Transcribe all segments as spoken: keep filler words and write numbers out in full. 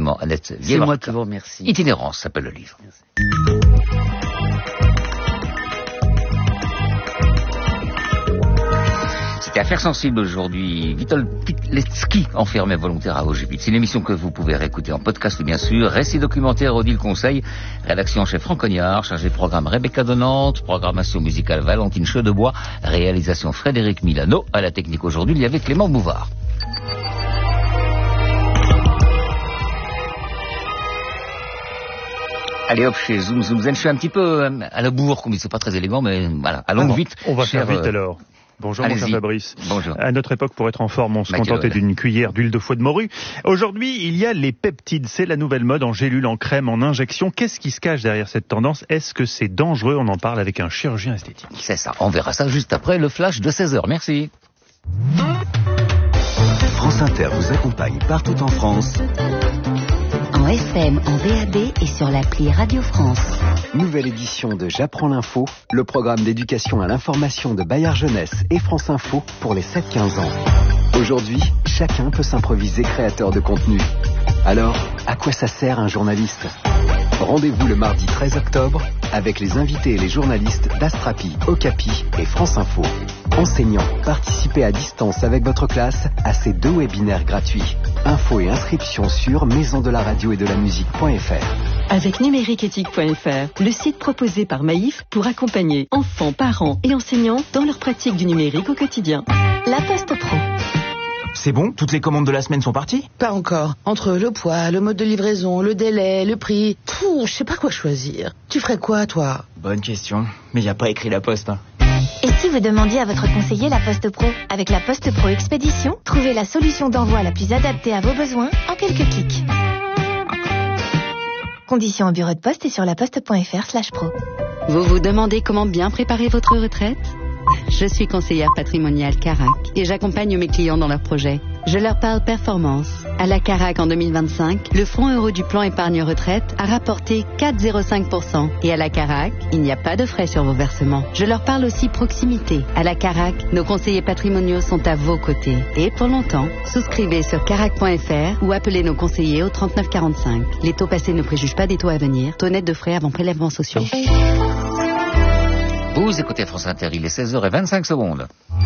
évidemment, Annette Vier. C'est moi qui vous remercie. Itinérance s'appelle le livre. Merci. C'était Affaires sensibles aujourd'hui. Witold Pilecki, enfermé volontaire à Auschwitz. C'est une émission que vous pouvez réécouter en podcast, bien sûr. Récit documentaire, Odile Conseil. Rédaction chef Franck Cognard. Chargé de programme Rebecca Donante. Programmation musicale Valentine Chedebois. Réalisation Frédéric Milano. À la technique aujourd'hui, il y avait Clément Bouvard. Allez hop, chez Zoom Zoom Zen. Je suis un petit peu euh, à la bourre, comme c'est pas très élégant, mais voilà, allons Alors, vite. On va cher, faire vite euh, alors. Bonjour mon cher Fabrice. Bonjour. À notre époque, pour être en forme, on se Michael contentait Owen. d'une cuillère d'huile de foie de morue. Aujourd'hui, il y a les peptides. C'est la nouvelle mode en gélule, en crème, en injection. Qu'est-ce qui se cache derrière cette tendance? Est-ce que c'est dangereux? On en parle avec un chirurgien esthétique. C'est ça. On verra ça juste après le flash de seize heures. Merci. France Inter vous accompagne partout en France. En F M, en V A B et sur l'appli Radio France. Nouvelle édition de J'apprends l'info, le programme d'éducation à l'information de Bayard Jeunesse et France Info pour les sept quinze ans. Aujourd'hui, chacun peut s'improviser créateur de contenu. Alors, à quoi ça sert un journaliste? Rendez-vous le mardi treize octobre avec les invités et les journalistes d'Astrapi, Okapi et France Info. Enseignants, participez à distance avec votre classe à ces deux webinaires gratuits. Infos et inscriptions sur maison de la radio et de la musique point f r. Avec numériqueéthique point f r, le site proposé par Maïf pour accompagner enfants, parents et enseignants dans leur pratique du numérique au quotidien. La Poste Pro. C'est bon? Toutes les commandes de la semaine sont parties? Pas encore. Entre le poids, le mode de livraison, le délai, le prix... Pouh, je sais pas quoi choisir. Tu ferais quoi, toi? Bonne question. Mais y a pas écrit la poste. Hein. Et si vous demandiez à votre conseiller la Poste Pro? Avec la Poste Pro Expédition, trouvez la solution d'envoi la plus adaptée à vos besoins en quelques clics. Conditions au bureau de poste et sur laposte point f r slash pro. Vous vous demandez comment bien préparer votre retraite? Je suis conseillère patrimoniale Carac et j'accompagne mes clients dans leurs projets. Je leur parle performance. À la Carac en deux mille vingt-cinq, le fonds euro du plan épargne retraite a rapporté quatre virgule zéro cinq pour cent. Et à la Carac, il n'y a pas de frais sur vos versements. Je leur parle aussi proximité. À la Carac, nos conseillers patrimoniaux sont à vos côtés. Et pour longtemps, souscrivez sur carac point f r ou appelez nos conseillers au trente-neuf quarante-cinq. Les taux passés ne préjugent pas des taux à venir. Taux net de frais avant prélèvements sociaux. Vous écoutez France Inter, il est seize heures vingt-cinq secondes.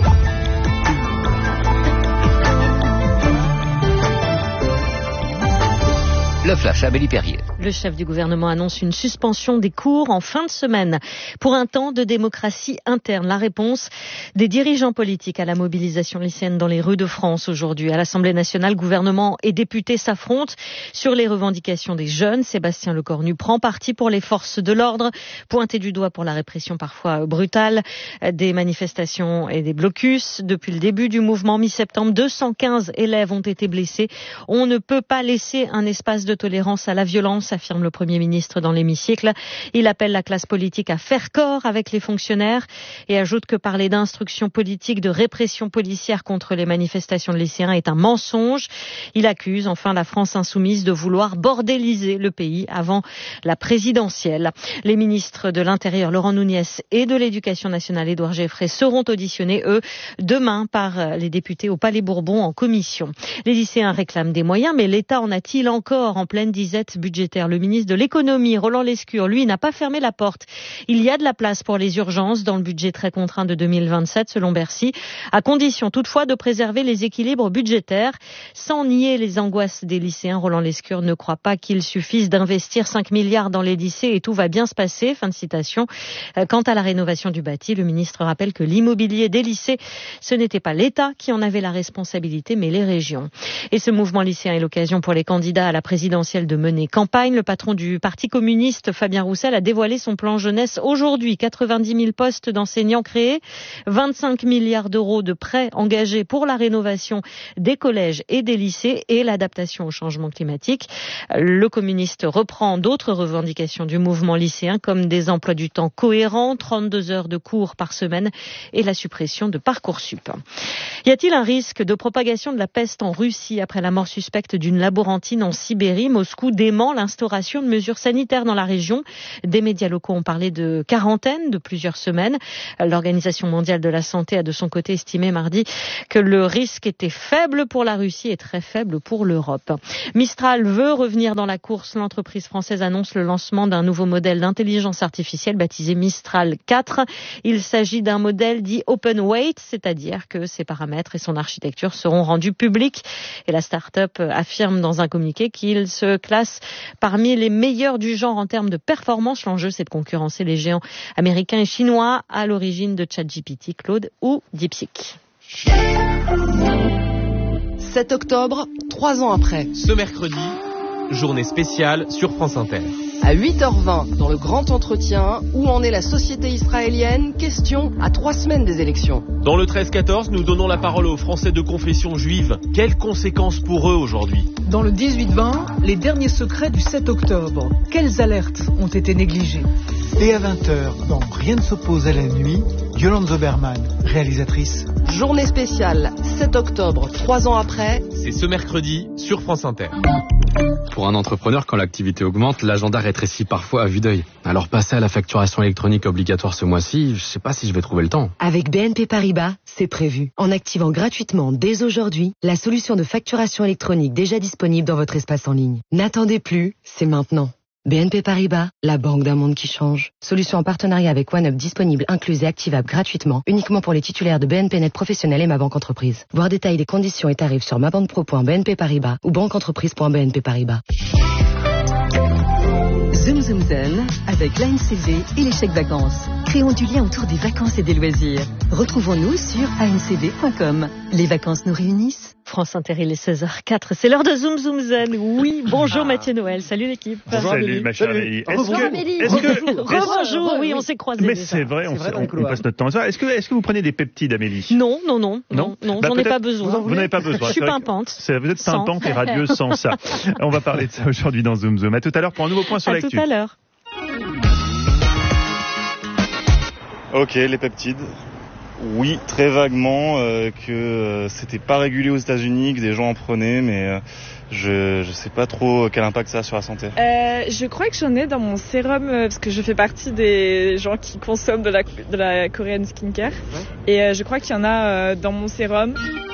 Le flash, Amélie Perrier. Le chef du gouvernement annonce une suspension des cours en fin de semaine pour un temps de démocratie interne. La réponse des dirigeants politiques à la mobilisation lycéenne dans les rues de France aujourd'hui. À l'Assemblée nationale, gouvernement et députés s'affrontent sur les revendications des jeunes. Sébastien Lecornu prend parti pour les forces de l'ordre, pointé du doigt pour la répression parfois brutale des manifestations et des blocus. Depuis le début du mouvement mi-septembre, deux cent quinze élèves ont été blessés. On ne peut pas laisser un espace de tolérance à la violence, affirme le Premier ministre dans l'hémicycle. Il appelle la classe politique à faire corps avec les fonctionnaires et ajoute que parler d'instruction politique, de répression policière contre les manifestations de lycéens est un mensonge. Il accuse enfin la France insoumise de vouloir bordéliser le pays avant la présidentielle. Les ministres de l'Intérieur, Laurent Nunez, et de l'Éducation nationale, Édouard Geffray, seront auditionnés, eux, demain par les députés au Palais Bourbon en commission. Les lycéens réclament des moyens, mais l'État en a-t-il encore en pleine disette budgétaire? Le ministre de l'économie, Roland Lescure, lui, n'a pas fermé la porte. Il y a de la place pour les urgences dans le budget très contraint de deux mille vingt-sept, selon Bercy, à condition toutefois de préserver les équilibres budgétaires. Sans nier les angoisses des lycéens, Roland Lescure ne croit pas qu'il suffise d'investir cinq milliards dans les lycées et tout va bien se passer. Fin de citation. Quant à la rénovation du bâti, le ministre rappelle que l'immobilier des lycées, ce n'était pas l'État qui en avait la responsabilité, mais les régions. Et ce mouvement lycéen est l'occasion pour les candidats à la présidentielle de mener campagne. Le patron du Parti communiste, Fabien Roussel, a dévoilé son plan jeunesse aujourd'hui. quatre-vingt-dix mille postes d'enseignants créés, vingt-cinq milliards d'euros de prêts engagés pour la rénovation des collèges et des lycées et l'adaptation au changement climatique. Le communiste reprend d'autres revendications du mouvement lycéen comme des emplois du temps cohérents, trente-deux heures de cours par semaine et la suppression de Parcoursup. Y a-t-il un risque de propagation de la peste en Russie après la mort suspecte d'une laborantine en Sibérie? Paris, Moscou dément l'instauration de mesures sanitaires dans la région. Des médias locaux ont parlé de quarantaine de plusieurs semaines. L'Organisation mondiale de la santé a de son côté estimé mardi que le risque était faible pour la Russie et très faible pour l'Europe. Mistral veut revenir dans la course. L'entreprise française annonce le lancement d'un nouveau modèle d'intelligence artificielle baptisé Mistral quatre. Il s'agit d'un modèle dit open weight, c'est-à-dire que ses paramètres et son architecture seront rendus publics. Et la start-up affirme dans un communiqué qu'il se classe parmi les meilleurs du genre en termes de performance. L'enjeu, c'est de concurrencer les géants américains et chinois à l'origine de ChatGPT, Claude ou DeepSeek. sept octobre, trois ans après. Ce mercredi, journée spéciale sur France Inter. À huit heures vingt, dans le grand entretien, où en est la société israélienne? Question à trois semaines des élections. Dans le treize quatorze, nous donnons la parole aux Français de confession juive. Quelles conséquences pour eux aujourd'hui? Dans le dix-huit vingt, les derniers secrets du sept octobre. Quelles alertes ont été négligées? Et à vingt heures, dans Rien ne s'oppose à la nuit, Yolande Zoberman, réalisatrice. Journée spéciale, sept octobre, trois ans après. C'est ce mercredi sur France Inter. Pour un entrepreneur, quand l'activité augmente, l'agenda rétrécit parfois à vue d'œil. Alors passer à la facturation électronique obligatoire ce mois-ci, je sais pas si je vais trouver le temps. Avec B N P Paribas, c'est prévu. En activant gratuitement dès aujourd'hui la solution de facturation électronique déjà disponible dans votre espace en ligne. N'attendez plus, c'est maintenant. B N P Paribas, la banque d'un monde qui change. Solution en partenariat avec OneUp disponible, incluse et activable gratuitement, uniquement pour les titulaires de B N P Net Professionnel et Ma Banque Entreprise. Voir détails des conditions et tarifs sur mabanquepro point b n p paribas ou banqueentreprise point b n p paribas. Zoom Zoom Zen avec l'A N C V et les chèques vacances. Créons du lien autour des vacances et des loisirs. Retrouvons-nous sur a n c v point com. Les vacances nous réunissent. France Inter, il est seize heures quatre. C'est l'heure de Zoom Zoom Zen. Oui, bonjour ah. Mathieu Noël. Salut l'équipe. Bonjour Salut ma chère Amélie. Bonjour Amélie. Bonjour. Oui, on s'est croisés. Mais c'est vrai, on, vrai on, on passe notre temps à ça. Est-ce que, est-ce que vous prenez des peptides, Amélie? Non, non, non, non, non. Bah, j'en ai pas besoin. Vous, vous n'en avez pas besoin. Je suis pimpante. Vous êtes pimpante et radieuse sans ça. On va parler de ça aujourd'hui dans Zoom Zoom. À tout à l'heure pour un nouveau point sur l'actu. À tout à l'heure. Ok, les peptides. Oui, très vaguement, euh, que euh, c'était pas régulé aux États-Unis, que des gens en prenaient, mais euh, je je sais pas trop quel impact ça a sur la santé. Euh, je crois que j'en ai dans mon sérum euh, parce que je fais partie des gens qui consomment de la de la Korean skincare ouais. et euh, je crois qu'il y en a euh, dans mon sérum.